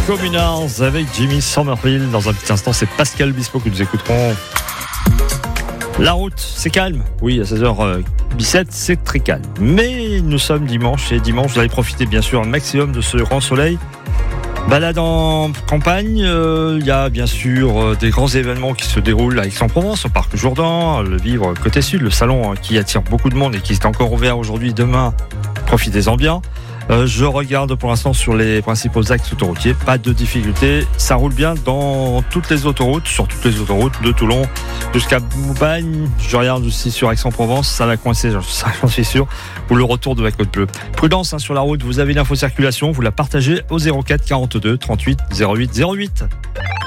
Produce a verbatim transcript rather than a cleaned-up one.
Communards avec Jimmy Somerville. Dans un petit instant, c'est Pascal Bispo que nous écouterons. La route, c'est calme. Oui, à seize heures dix-sept, c'est très calme. Mais nous sommes dimanche et dimanche, vous allez profiter bien sûr un maximum de ce grand soleil. Balade en campagne, il euh, y a bien sûr euh, des grands événements qui se déroulent à Aix-en-Provence, au Parc Jourdan, le Vivre Côté Sud, le salon hein, qui attire beaucoup de monde et qui est encore ouvert aujourd'hui, demain. Profitez-en bien. Euh, je regarde pour l'instant sur les principaux axes autoroutiers, pas de difficulté, ça roule bien dans toutes les autoroutes, sur toutes les autoroutes de Toulon jusqu'à Moubagne. Je regarde aussi sur Aix-en-Provence, ça va coincer, ça, j'en suis sûr, ou le retour de la Côte Bleue. Prudence hein, sur la route, vous avez l'info circulation, vous la partagez au zéro quatre quarante-deux trente-huit zéro huit zéro huit.